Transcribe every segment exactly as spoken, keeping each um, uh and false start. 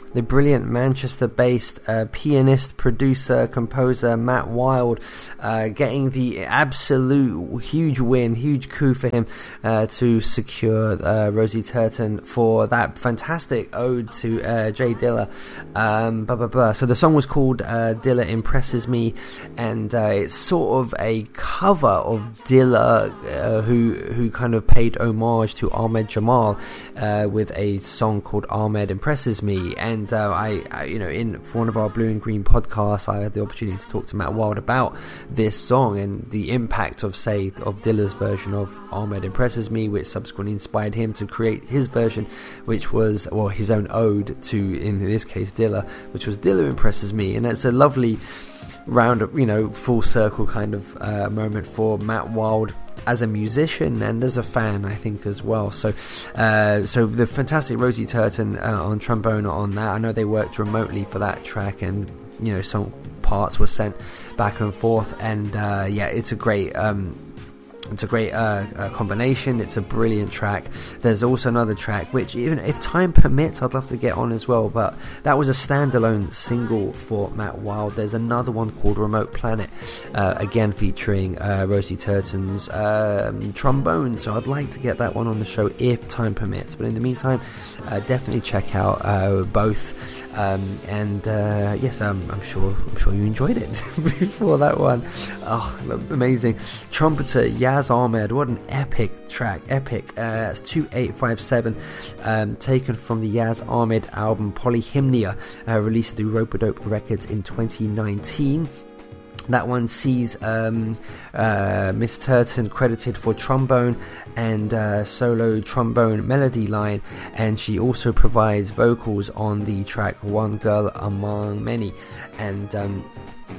the brilliant Manchester-based uh, pianist, producer, composer Matt Wild, uh, getting the absolute huge win, huge coup for him uh, to secure uh, Rosie Turton for that fantastic ode to uh, Jay Dilla. Um, blah, blah, blah. So the song was called uh, Dilla Impresses Me, and uh, it's sort of a cover of Dilla, uh, who who kind of paid homage to Ahmed Jamal uh, with a song called Ahmed Impresses Me. And uh, I, I, you know, in for one of our Blue and Green podcasts, I had the opportunity to talk to Matt Wild about this song and the impact of, say, of Dilla's version of Ahmed Impresses Me, which subsequently inspired him to create his version, which was, well, his own ode to, in this case, Dilla, which was Dilla Impresses Me. And that's a lovely round of, you know, full circle kind of uh, moment for Matt Wild as a musician and as a fan, I think, as well. So uh, so the fantastic Rosie Turton uh, on trombone on that. I know they worked remotely for that track, and, you know, some parts were sent back and forth, and uh, yeah, it's a great um, it's a great uh, uh, combination. It's a brilliant track. There's also another track which, even if time permits, I'd love to get on as well, but that was a standalone single for Matt Wild. There's another one called Remote Planet, uh, again featuring uh, Rosie Turton's um, trombone, so I'd like to get that one on the show if time permits. But in the meantime, uh, definitely check out uh, both. Um, and uh, yes, um, I'm sure I'm sure you enjoyed it before that one. Oh, amazing. Trumpeter Yaz Ahmed, what an epic track, epic. Uh, it's two eight five seven, um, taken from the Yaz Ahmed album Polyhymnia, uh, released through Rope-a-Dope Records in twenty nineteen. That one sees um, uh, Miss Turton credited for trombone and uh, solo trombone melody line, and she also provides vocals on the track One Girl Among Many. And um,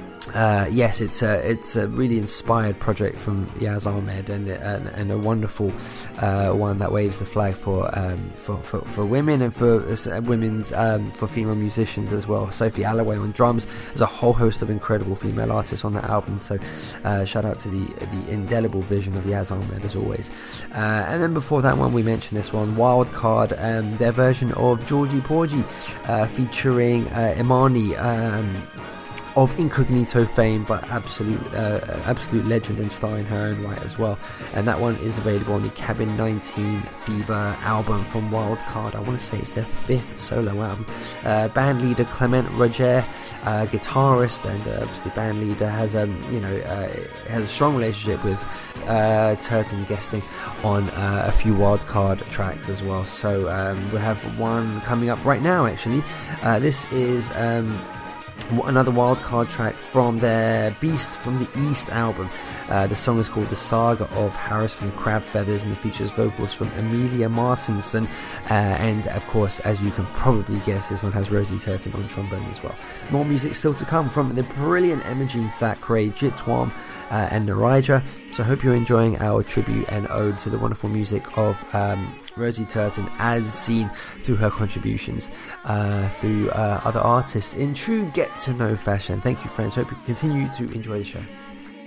uh, yes, it's a it's a really inspired project from Yaz Ahmed, and and, and a wonderful uh, one that waves the flag for um, for, for for women and for uh, women's um, for female musicians as well. Sophie Alloway on drums. There's a whole host of incredible female artists on that album. So uh, shout out to the the indelible vision of Yaz Ahmed as always. Uh, and then before that one, we mentioned this one, Wildcard, um, their version of Georgie Porgy, uh, featuring uh, Imani. Um, of Incognito fame, but absolute uh, absolute legend and star in her own right as well. And that one is available on the Cabin nineteen Fever album from Wildcard. I want to say it's their fifth solo album. Uh, band leader Clement Roger, uh, guitarist and uh, obviously band leader, has a um, you know uh, has a strong relationship with uh, Turton, guesting on uh, a few Wildcard tracks as well. So um, we have one coming up right now. Actually, uh, this is. Um, Another Wildcard track from their Beast from the East album. Uh, the song is called The Saga of Harrison Crabfeathers, and it features vocals from Amelia Martinson. Uh, and of course, as you can probably guess, this one has Rosie Turton on trombone as well. More music still to come from the brilliant Imogen Thackeray, Jit Twom, uh, and Narija. So I hope you're enjoying our tribute and ode to the wonderful music of um, Rosie Turton, as seen through her contributions uh, through uh, other artists in true get-to-know fashion. Thank you, friends. Hope you continue to enjoy the show.